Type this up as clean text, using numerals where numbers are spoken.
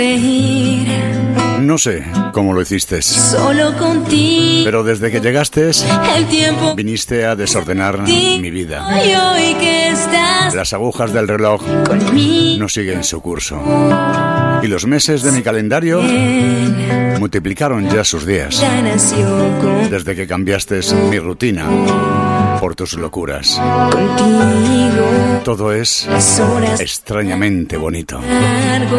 No sé cómo lo hiciste, Solo contigo. pero desde que llegaste El tiempo viniste a desordenar mi vida. y hoy que estás Las agujas del reloj conmigo. no siguen su curso. Y los meses de mi calendario multiplicaron ya sus días. Ya nació Desde que cambiaste mi rutina por tus locuras. contigo. Todo es Las horas extrañamente bonito. largo.